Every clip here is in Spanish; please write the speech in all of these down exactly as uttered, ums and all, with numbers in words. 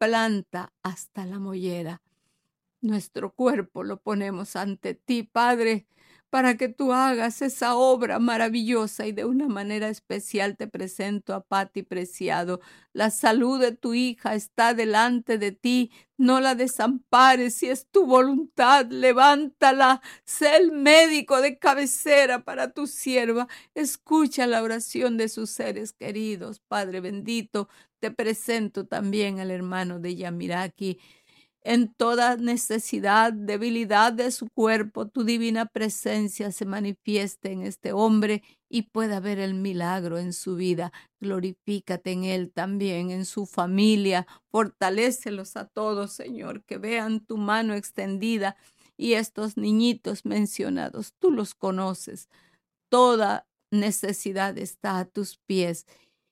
planta hasta la mollera. Nuestro cuerpo lo ponemos ante ti, Padre, para que tú hagas esa obra maravillosa, y de una manera especial te presento a Pati Preciado. La salud de tu hija está delante de ti. No la desampares, si es tu voluntad, levántala. Sé el médico de cabecera para tu sierva. Escucha la oración de sus seres queridos, Padre bendito. Te presento también al hermano de Yamiraki. En toda necesidad, debilidad de su cuerpo, tu divina presencia se manifieste en este hombre y pueda ver el milagro en su vida. Glorifícate en él también, en su familia. Fortalécelos a todos, Señor, que vean tu mano extendida. Y estos niñitos mencionados, tú los conoces. Toda necesidad está a tus pies.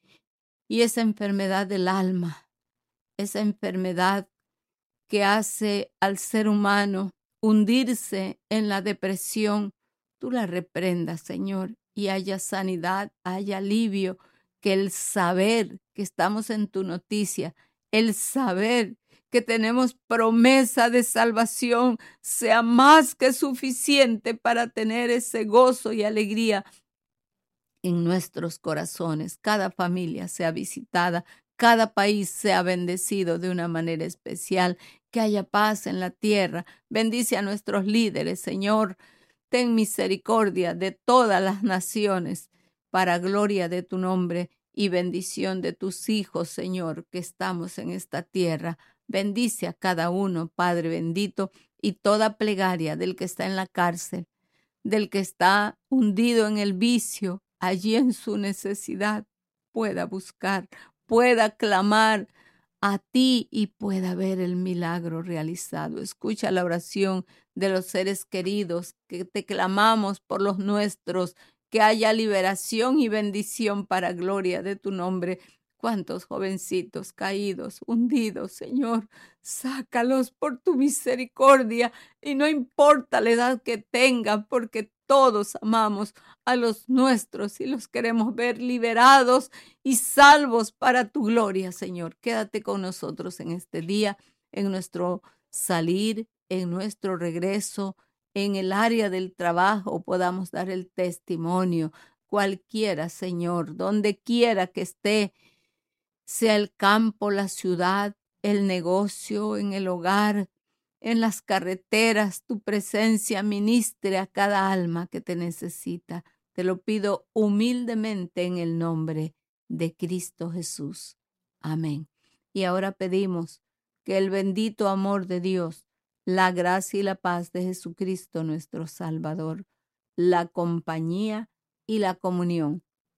Y esa enfermedad del alma, esa enfermedad que hace al ser humano hundirse en la depresión, tú la reprendas, Señor, y haya sanidad, haya alivio, que el saber que estamos en tu noticia, el saber que tenemos promesa de salvación, sea más que suficiente para tener ese gozo y alegría en nuestros corazones. Cada familia sea visitada, cada país sea bendecido de una manera especial, que haya paz en la tierra. Bendice a nuestros líderes, Señor. Ten misericordia de todas las naciones, para gloria de tu nombre y bendición de tus hijos, Señor, que estamos en esta tierra. Bendice a cada uno, Padre bendito, y toda plegaria del que está en la cárcel, del que está hundido en el vicio, allí en su necesidad, pueda buscar, pueda clamar a ti y pueda ver el milagro realizado. Escucha la oración de los seres queridos, que te clamamos por los nuestros, que haya liberación y bendición para gloria de tu nombre. Cuántos jovencitos caídos, hundidos, Señor, sácalos por tu misericordia, y no importa la edad que tengan, porque todos amamos a los nuestros y los queremos ver liberados y salvos para tu gloria, Señor. Quédate con nosotros en este día, en nuestro salir, en nuestro regreso, en el área del trabajo, podamos dar el testimonio. Cualquiera, Señor, donde quiera que esté, sea el campo, la ciudad, el negocio, en el hogar, en las carreteras, tu presencia ministre a cada alma que te necesita. Te lo pido humildemente en el nombre de Cristo Jesús. Amén. Y ahora pedimos que el bendito amor de Dios, la gracia y la paz de Jesucristo nuestro Salvador, la compañía y la comunión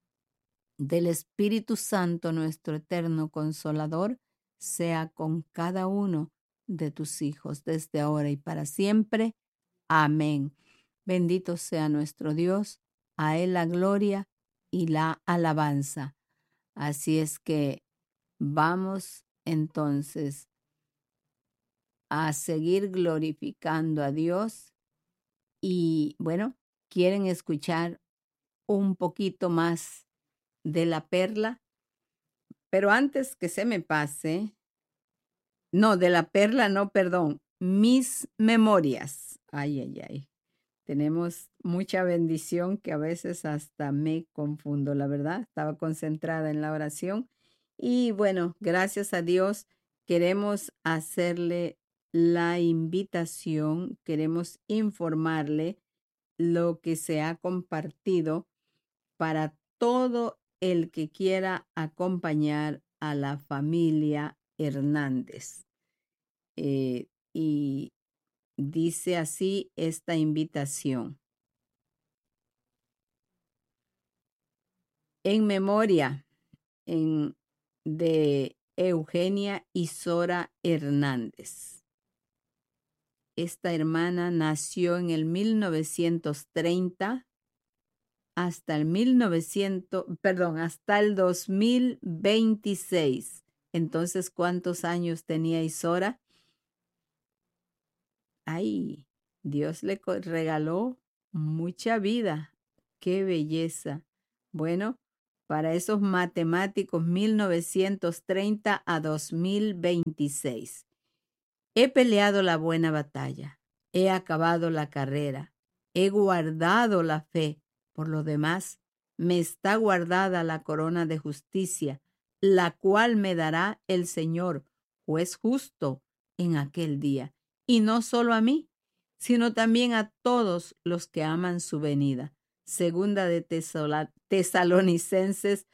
del Espíritu Santo, nuestro eterno Consolador, sea con cada uno de tus hijos desde ahora y para siempre. Amén. Bendito sea nuestro Dios, a Él la gloria y la alabanza. Así es que vamos entonces a seguir glorificando a Dios. Y bueno, ¿quieren escuchar un poquito más de la perla? Pero antes que se me pase, no, de la perla, no, perdón, mis memorias. Ay, ay, ay. Tenemos mucha bendición que a veces hasta me confundo, la verdad. Estaba concentrada en la oración. Y bueno, gracias a Dios, queremos hacerle la invitación, queremos informarle lo que se ha compartido para todo el que quiera acompañar a la familia Hernández. Eh, y dice así esta invitación. En memoria en, de Eugenia Isora Hernández. Esta hermana nació en el mil novecientos treinta hasta el mil novecientos, perdón, hasta el dos mil veintiséis. Entonces, ¿cuántos años tenía Isora? Ay, Dios le regaló mucha vida. ¡Qué belleza! Bueno, para esos matemáticos mil novecientos treinta a dos mil veintiséis. He peleado la buena batalla, he acabado la carrera, he guardado la fe. Por lo demás, me está guardada la corona de justicia, la cual me dará el Señor, juez justo, en aquel día. Y no solo a mí, sino también a todos los que aman su venida. Segunda de Tesola- Tesalonicenses,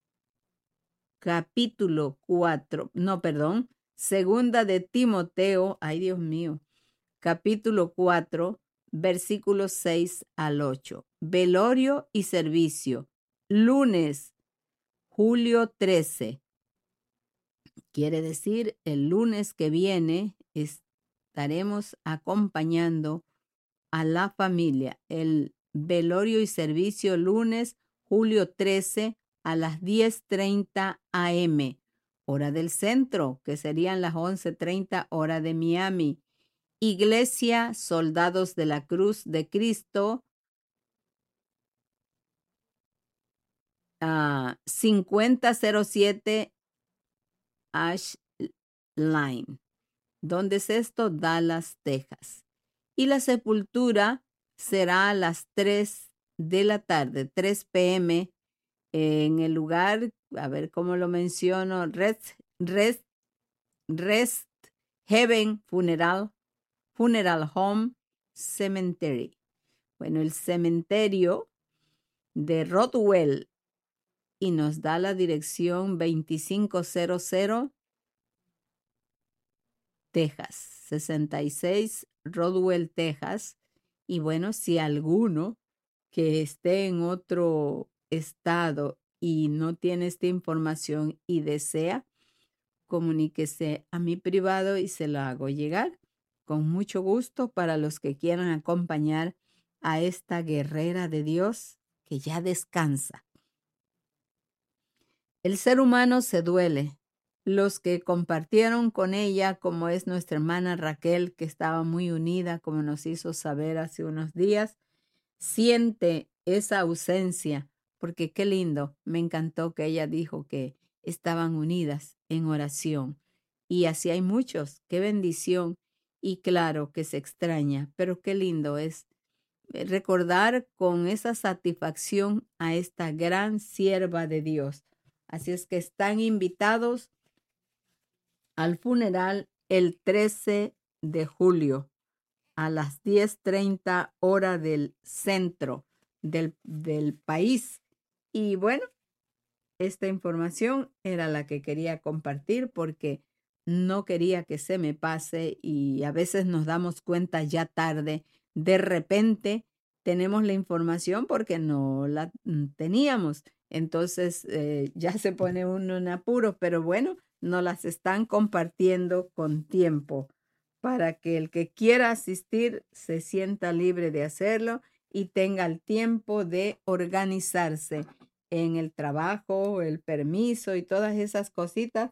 capítulo cuatro, no, perdón, segunda de Timoteo, ay Dios mío, capítulo cuatro, versículos seis al ocho. Velorio y servicio, lunes, julio trece. Quiere decir, el lunes que viene estaremos acompañando a la familia. El velorio y servicio lunes, julio trece a las diez treinta a eme, hora del centro, que serían las once treinta hora de Miami. Iglesia Soldados de la Cruz de Cristo, uh, cincuenta cero siete Ash Line. ¿Dónde es esto? Dallas, Texas. Y la sepultura será a las tres de la tarde, tres pe eme, en el lugar, a ver cómo lo menciono, Rest, Rest, Rest Heaven Funeral, Funeral Home Cemetery. Bueno, el cementerio de Rodwell, y nos da la dirección veinticinco cero cero Texas, sesenta y seis Rodwell, Texas. Y bueno, si alguno que esté en otro estado y no tiene esta información y desea, comuníquese a mi privado y se lo hago llegar con mucho gusto para los que quieran acompañar a esta guerrera de Dios que ya descansa. El ser humano se duele. Los que compartieron con ella, como es nuestra hermana Raquel, que estaba muy unida, como nos hizo saber hace unos días, siente esa ausencia, porque qué lindo, me encantó que ella dijo que estaban unidas en oración. Y así hay muchos, qué bendición. Y claro que se extraña, pero qué lindo es recordar con esa satisfacción a esta gran sierva de Dios. Así es que están invitados al funeral el trece de julio a las diez treinta hora del centro del, del país. Y bueno, esta información era la que quería compartir porque no quería que se me pase y a veces nos damos cuenta ya tarde. De repente tenemos la información porque no la teníamos. Entonces eh, ya se pone uno en apuro, pero bueno, nos las están compartiendo con tiempo para que el que quiera asistir se sienta libre de hacerlo y tenga el tiempo de organizarse en el trabajo, el permiso y todas esas cositas,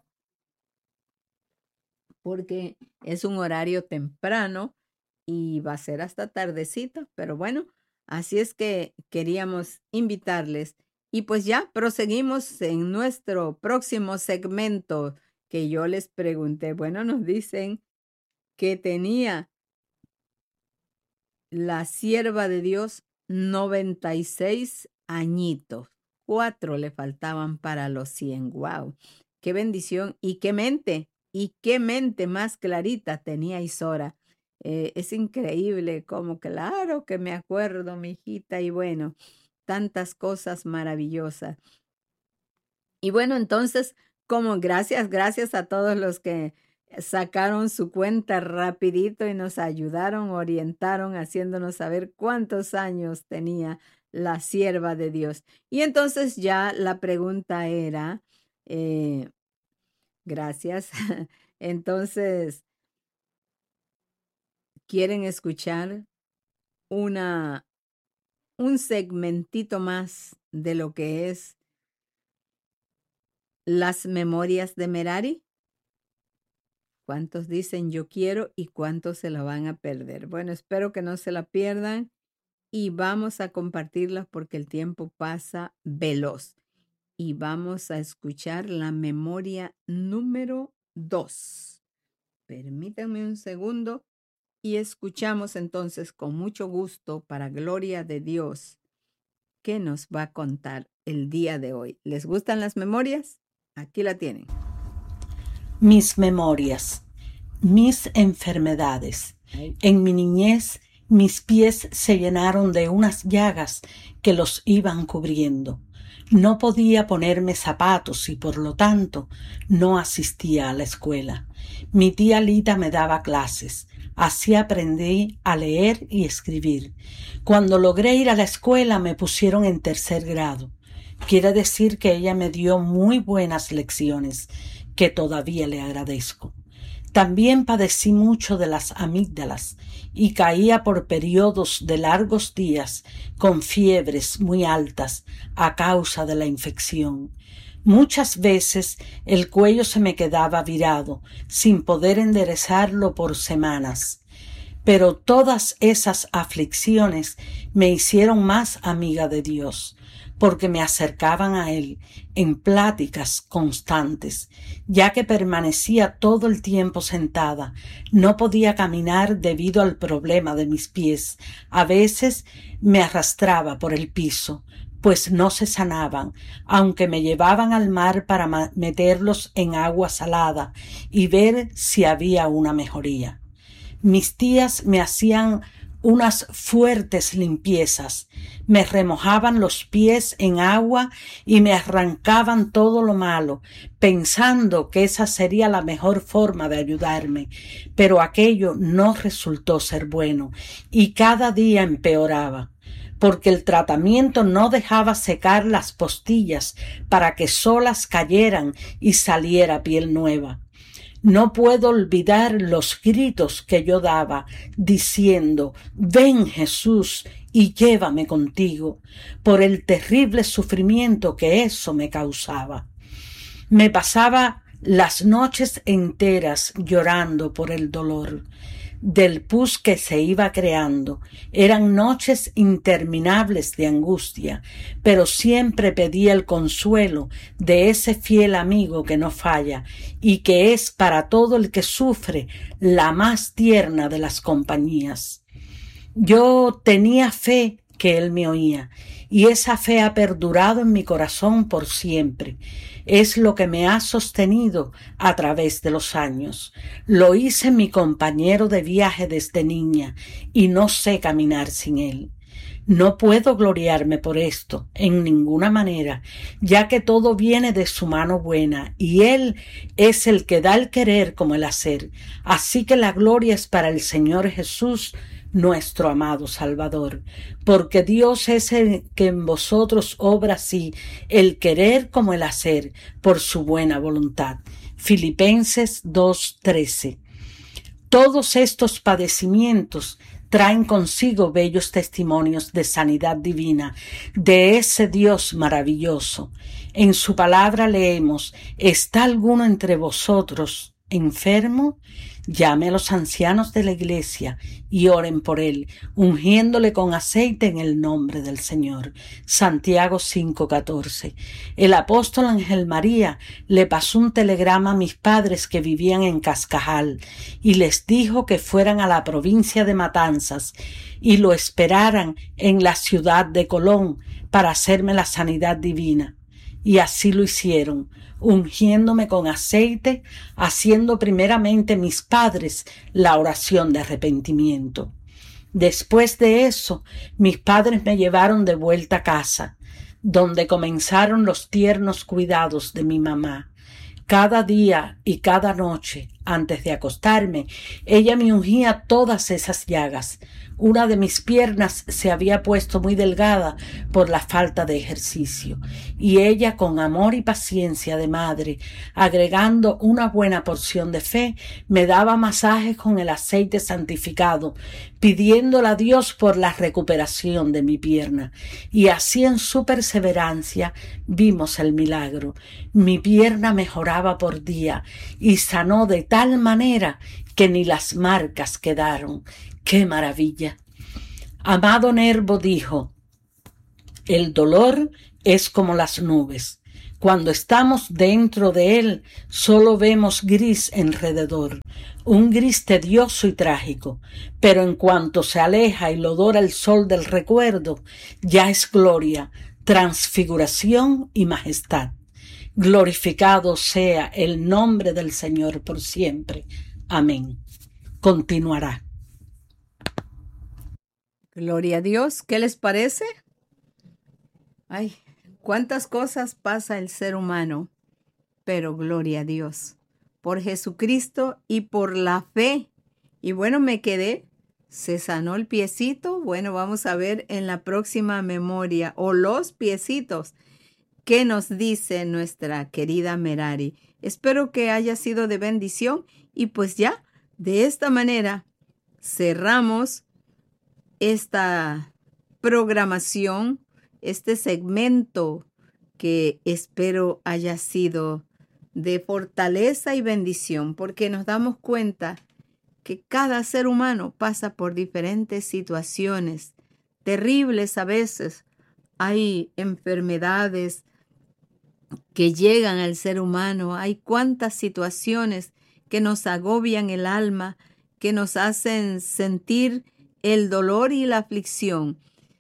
porque es un horario temprano y va a ser hasta tardecita, pero bueno, así es que queríamos invitarles. Y pues ya proseguimos en nuestro próximo segmento que yo les pregunté. Bueno, nos dicen que tenía la sierva de Dios noventa y seis añitos. Cuatro le faltaban para los cien. ¡Wow! ¡Qué bendición! Y qué mente, y qué mente más clarita tenía Isora. Eh, es increíble como claro que me acuerdo, mi hijita, y bueno, tantas cosas maravillosas. Y bueno, entonces, como gracias, gracias a todos los que sacaron su cuenta rapidito y nos ayudaron, orientaron, haciéndonos saber cuántos años tenía la sierva de Dios. Y entonces ya la pregunta era, eh, gracias, entonces, ¿quieren escuchar una, un segmentito más de lo que es las memorias de Merari? ¿Cuántos dicen yo quiero y cuántos se la van a perder? Bueno, espero que no se la pierdan y vamos a compartirlas porque el tiempo pasa veloz. y vamos a escuchar la memoria número dos. Permítanme un segundo y escuchamos entonces con mucho gusto, para gloria de Dios, qué nos va a contar el día de hoy. ¿Les gustan las memorias? Aquí la tienen. Mis memorias, mis enfermedades. En mi niñez, mis pies se llenaron de unas llagas que los iban cubriendo. No podía ponerme zapatos y por lo tanto no asistía a la escuela. Mi tía Lita me daba clases. Así aprendí a leer y escribir. Cuando logré ir a la escuela me pusieron en tercer grado. Quiere decir que ella me dio muy buenas lecciones, que todavía le agradezco. También padecí mucho de las amígdalas y caía por periodos de largos días con fiebres muy altas a causa de la infección. Muchas veces el cuello se me quedaba virado, sin poder enderezarlo por semanas. Pero todas esas aflicciones me hicieron más amiga de Dios, porque me acercaban a Él en pláticas constantes, ya que permanecía todo el tiempo sentada. No podía caminar debido al problema de mis pies. A veces me arrastraba por el piso, pues no se sanaban, aunque me llevaban al mar para meterlos en agua salada y ver si había una mejoría. Mis tías me hacían unas fuertes limpiezas, me remojaban los pies en agua y me arrancaban todo lo malo, pensando que esa sería la mejor forma de ayudarme, pero aquello no resultó ser bueno y cada día empeoraba, porque el tratamiento no dejaba secar las postillas para que solas cayeran y saliera piel nueva. No puedo olvidar los gritos que yo daba, diciendo, «Ven, Jesús, y llévame contigo», por el terrible sufrimiento que eso me causaba. Me pasaba las noches enteras llorando por el dolor del pus que se iba creando. Eran noches interminables de angustia, pero siempre pedía el consuelo de ese fiel amigo que no falla y que es para todo el que sufre la más tierna de las compañías. Yo tenía fe que él me oía, y esa fe ha perdurado en mi corazón por siempre. Es lo que me ha sostenido a través de los años. Lo hice mi compañero de viaje desde niña, y no sé caminar sin él. No puedo gloriarme por esto, en ninguna manera, ya que todo viene de su mano buena, y Él es el que da el querer como el hacer. Así que la gloria es para el Señor Jesús, nuestro amado Salvador, porque Dios es el que en vosotros obra así, el querer como el hacer, por su buena voluntad. Filipenses dos trece. Todos estos padecimientos traen consigo bellos testimonios de sanidad divina, de ese Dios maravilloso. En su palabra leemos, ¿está alguno entre vosotros enfermo? Llame a los ancianos de la iglesia y oren por él, ungiéndole con aceite en el nombre del Señor. Santiago cinco catorce. El apóstol Ángel María le pasó un telegrama a mis padres que vivían en Cascajal y les dijo que fueran a la provincia de Matanzas y lo esperaran en la ciudad de Colón para hacerme la sanidad divina. Y así lo hicieron, ungiéndome con aceite, haciendo primeramente mis padres la oración de arrepentimiento. Después de eso, mis padres me llevaron de vuelta a casa, donde comenzaron los tiernos cuidados de mi mamá. Cada día y cada noche, antes de acostarme, ella me ungía todas esas llagas. Una de mis piernas se había puesto muy delgada por la falta de ejercicio, y ella, con amor y paciencia de madre, agregando una buena porción de fe, me daba masajes con el aceite santificado, pidiéndole a Dios por la recuperación de mi pierna. Y así, en su perseverancia, vimos el milagro. Mi pierna mejoraba por día y sanó de tal manera que ni las marcas quedaron. ¡Qué maravilla! Amado Nervo dijo, el dolor es como las nubes. Cuando estamos dentro de él, solo vemos gris alrededor, un gris tedioso y trágico, pero en cuanto se aleja y lo dora el sol del recuerdo, ya es gloria, transfiguración y majestad. Glorificado sea el nombre del Señor por siempre. Amén. Continuará. Gloria a Dios. ¿Qué les parece? Ay, cuántas cosas pasa el ser humano, pero gloria a Dios. Por Jesucristo y por la fe. Y bueno, me quedé. Se sanó el piecito. Bueno, vamos a ver en la próxima memoria, o los piecitos, qué nos dice nuestra querida Merari. Espero que haya sido de bendición. Y pues ya, de esta manera, cerramos esta programación, este segmento que espero haya sido de fortaleza y bendición, porque nos damos cuenta que cada ser humano pasa por diferentes situaciones terribles a veces. Hay enfermedades que llegan al ser humano, hay cuantas situaciones que nos agobian el alma, que nos hacen sentir el dolor y la aflicción.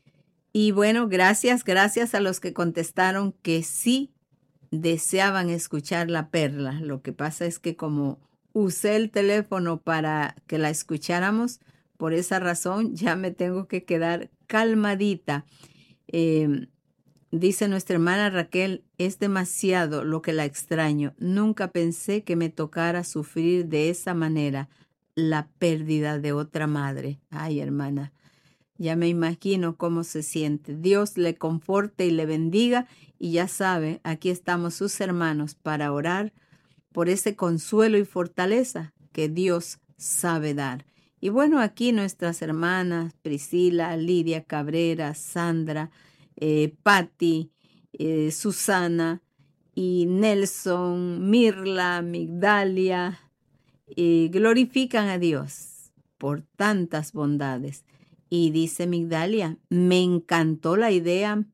Y bueno, gracias, gracias a los que contestaron que sí deseaban escuchar la perla. Lo que pasa es que como usé el teléfono para que la escucháramos, por esa razón ya me tengo que quedar calmadita. Eh, dice nuestra hermana Raquel, es demasiado lo que la extraño. Nunca pensé que me tocara sufrir de esa manera la pérdida de otra madre. Ay, hermana, ya me imagino cómo se siente. Dios le conforte y le bendiga. Y ya sabe, aquí estamos sus hermanos para orar por ese consuelo y fortaleza que Dios sabe dar. Y bueno, aquí nuestras hermanas Priscila, Lidia Cabrera, Sandra, eh, Patti, eh, Susana y Nelson, Mirla, Migdalia, eh, glorifican a Dios por tantas bondades. Y dice Migdalia, me encantó la idea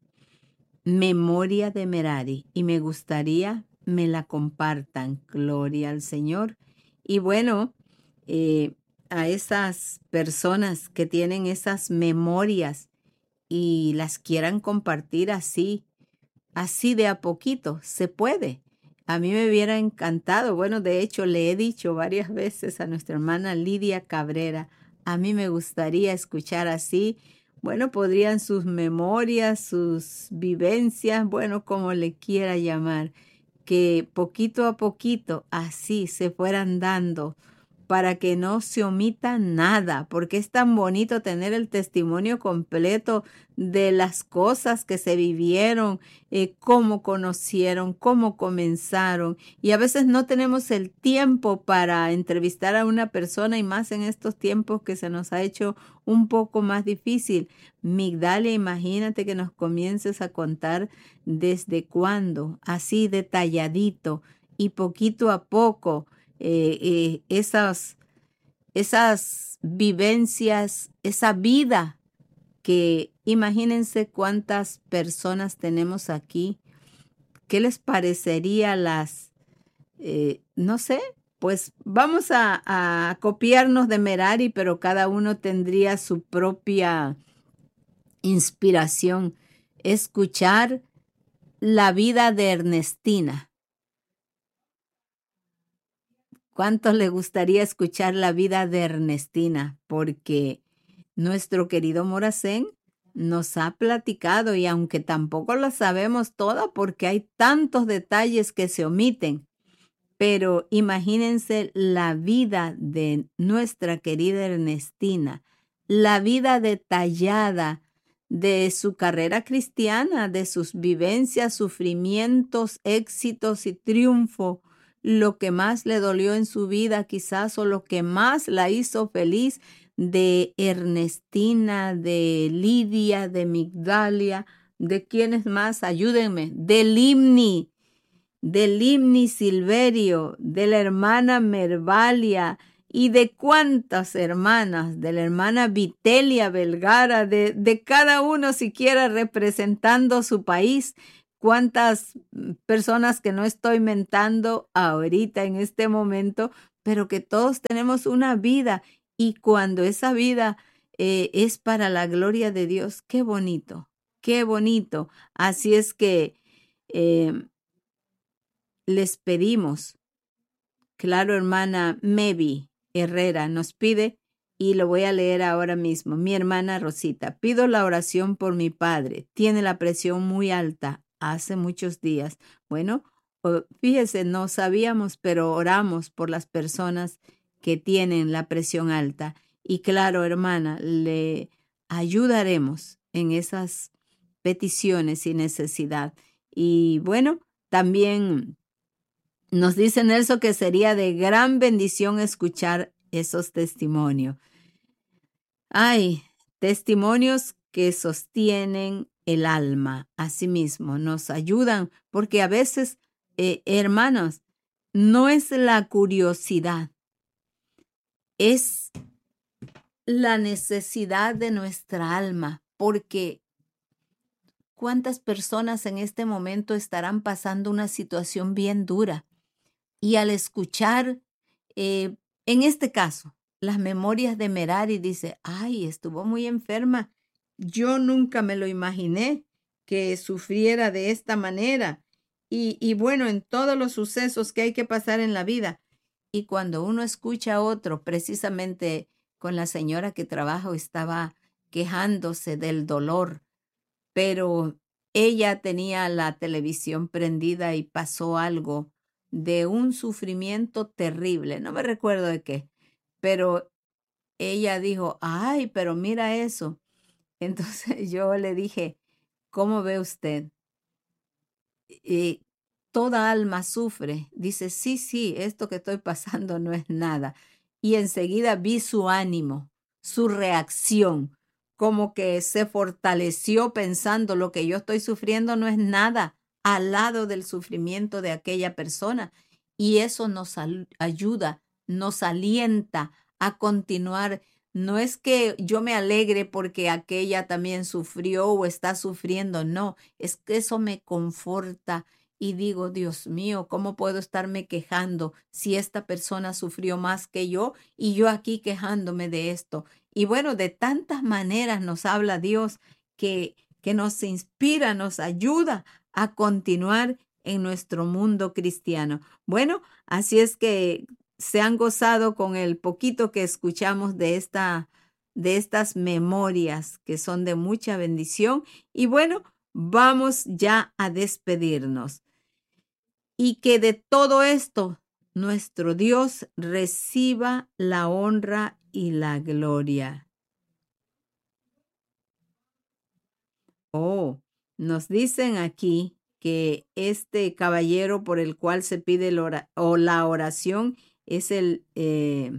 memoria de Merari y me gustaría me la compartan. Gloria al Señor. Y bueno, eh, a esas personas que tienen esas memorias y las quieran compartir así, así de a poquito, se puede. A mí me hubiera encantado, bueno, de hecho le he dicho varias veces a nuestra hermana Lidia Cabrera, a mí me gustaría escuchar así, bueno, podrían sus memorias, sus vivencias, bueno, como le quiera llamar, que poquito a poquito así se fueran dando para que no se omita nada, porque es tan bonito tener el testimonio completo de las cosas que se vivieron, eh, cómo conocieron, cómo comenzaron. Y a veces no tenemos el tiempo para entrevistar a una persona, y más en estos tiempos que se nos ha hecho un poco más difícil. Migdalia, imagínate que nos comiences a contar desde cuándo, así detalladito y poquito a poco, Eh, eh, esas, esas vivencias, esa vida que imagínense cuántas personas tenemos aquí. ¿Qué les parecería las, eh, no sé, pues vamos a, a copiarnos de Merari, pero cada uno tendría su propia inspiración. Escuchar la vida de Ernestina. ¿Cuántos le gustaría escuchar la vida de Ernestina? Porque nuestro querido Moracén nos ha platicado, y aunque tampoco la sabemos toda porque hay tantos detalles que se omiten, pero imagínense la vida de nuestra querida Ernestina, la vida detallada de su carrera cristiana, de sus vivencias, sufrimientos, éxitos y triunfo, lo que más le dolió en su vida quizás, o lo que más la hizo feliz, de Ernestina, de Lidia, de Migdalia, de quienes más, ayúdenme, de Limni, de Limni Silverio, de la hermana Mervalia, y de cuántas hermanas, de la hermana Vitelia Vergara, de, de cada uno siquiera representando su país. cuántas personas que no estoy mentando ahorita en este momento, pero que todos tenemos una vida y cuando esa vida eh, es para la gloria de Dios, qué bonito, qué bonito. Así es que eh, les pedimos, claro, hermana Mevi Herrera nos pide, y lo voy a leer ahora mismo. Mi hermana Rosita, pido la oración por mi padre. Tiene la presión muy alta hace muchos días. Bueno, fíjese, no sabíamos, pero oramos por las personas que tienen la presión alta. Y claro, hermana, le ayudaremos en esas peticiones y necesidad. Y bueno, también nos dice Nelson que sería de gran bendición escuchar esos testimonios. Ay, testimonios que sostienen el alma. Asimismo, nos ayudan porque a veces, eh, hermanos, no es la curiosidad, es la necesidad de nuestra alma, porque ¿cuántas personas en este momento estarán pasando una situación bien dura? Y al escuchar, eh, en este caso, las memorias de Merari, dice, ay, estuvo muy enferma. Yo nunca me lo imaginé que sufriera de esta manera. Y, y bueno, en todos los sucesos que hay que pasar en la vida. Y cuando uno escucha a otro, precisamente con la señora que trabajo, estaba quejándose del dolor, pero ella tenía la televisión prendida y pasó algo de un sufrimiento terrible. No me recuerdo de qué. Pero ella dijo, ay, pero mira eso. Entonces yo le dije, ¿cómo ve usted? Y toda alma sufre. Dice, sí, sí, esto que estoy pasando no es nada. Y enseguida vi su ánimo, su reacción, como que se fortaleció pensando lo que yo estoy sufriendo no es nada al lado del sufrimiento de aquella persona. Y eso nos ayuda, nos alienta a continuar. No es que yo me alegre porque aquella también sufrió o está sufriendo, no, es que eso me conforta y digo, Dios mío, ¿cómo puedo estarme quejando si esta persona sufrió más que yo y yo aquí quejándome de esto? Y bueno, de tantas maneras nos habla Dios que, que nos inspira, nos ayuda a continuar en nuestro mundo cristiano. Bueno, así es que se han gozado con el poquito que escuchamos de esta, de estas memorias que son de mucha bendición. Y bueno, vamos ya a despedirnos. Y que de todo esto nuestro Dios reciba la honra y la gloria. Oh, nos dicen aquí que este caballero por el cual se pide el ora- o la oración es el, eh,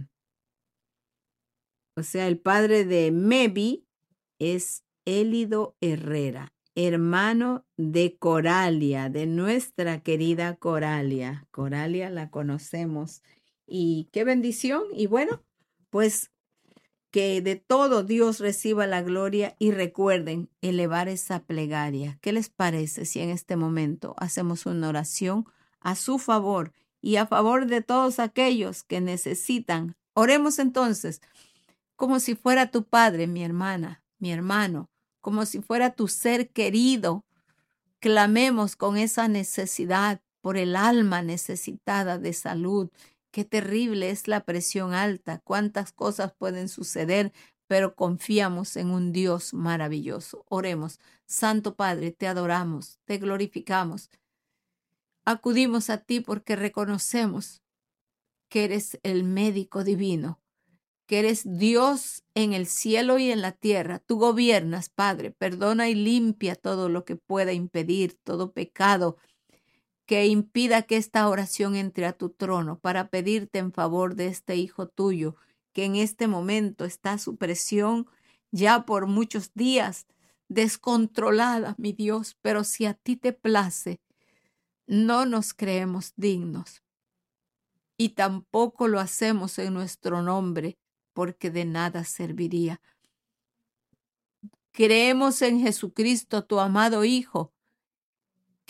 o sea, el padre de Mevi es Élido Herrera, hermano de Coralia, de nuestra querida Coralia. Coralia la conocemos. Y qué bendición. Y bueno, pues que de todo Dios reciba la gloria y recuerden elevar esa plegaria. ¿Qué les parece si en este momento hacemos una oración a su favor y a favor de todos aquellos que necesitan? Oremos entonces como si fuera tu padre, mi hermana, mi hermano, como si fuera tu ser querido. Clamemos con esa necesidad por el alma necesitada de salud. Qué terrible es la presión alta, cuántas cosas pueden suceder, pero confiamos en un Dios maravilloso. Oremos. Santo Padre, te adoramos, te glorificamos. Acudimos a ti porque reconocemos que eres el médico divino, que eres Dios en el cielo y en la tierra. Tú gobiernas, Padre. Perdona y limpia todo lo que pueda impedir, todo pecado que impida que esta oración entre a tu trono para pedirte en favor de este hijo tuyo, que en este momento está su presión ya por muchos días descontrolada, mi Dios, pero si a ti te place, no nos creemos dignos y tampoco lo hacemos en nuestro nombre, porque de nada serviría. Creemos en Jesucristo, tu amado Hijo,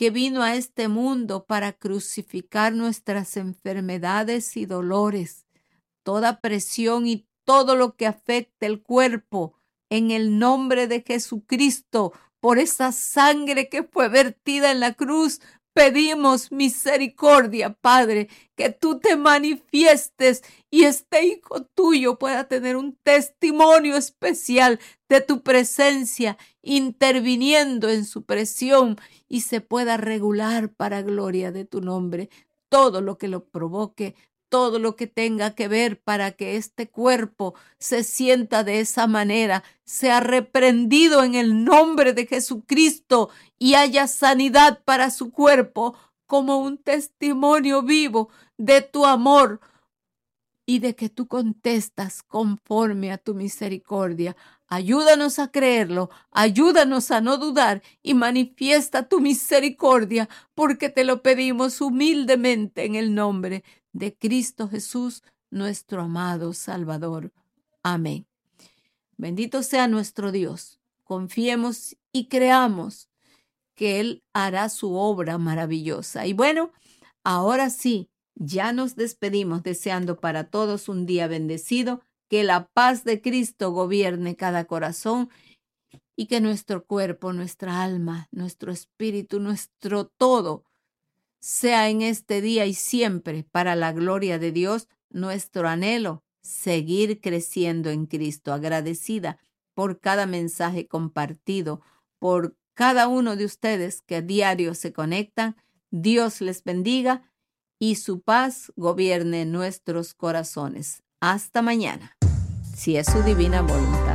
que vino a este mundo para crucificar nuestras enfermedades y dolores, toda presión y todo lo que afecte el cuerpo, en el nombre de Jesucristo, por esa sangre que fue vertida en la cruz, pedimos misericordia, Padre, que tú te manifiestes y este hijo tuyo pueda tener un testimonio especial de tu presencia, interviniendo en su presión y se pueda regular para gloria de tu nombre. Todo lo que lo provoque, todo lo que tenga que ver para que este cuerpo se sienta de esa manera, sea reprendido en el nombre de Jesucristo y haya sanidad para su cuerpo como un testimonio vivo de tu amor y de que tú contestas conforme a tu misericordia. Ayúdanos a creerlo, ayúdanos a no dudar y manifiesta tu misericordia, porque te lo pedimos humildemente en el nombre de Cristo Jesús, nuestro amado Salvador. Amén. Bendito sea nuestro Dios. Confiemos y creamos que Él hará su obra maravillosa. Y bueno, ahora sí, ya nos despedimos deseando para todos un día bendecido, que la paz de Cristo gobierne cada corazón y que nuestro cuerpo, nuestra alma, nuestro espíritu, nuestro todo sea en este día y siempre para la gloria de Dios nuestro anhelo, seguir creciendo en Cristo. Agradecida por cada mensaje compartido, por cada uno de ustedes que a diario se conectan. Dios les bendiga y su paz gobierne nuestros corazones. Hasta mañana, si es su divina voluntad.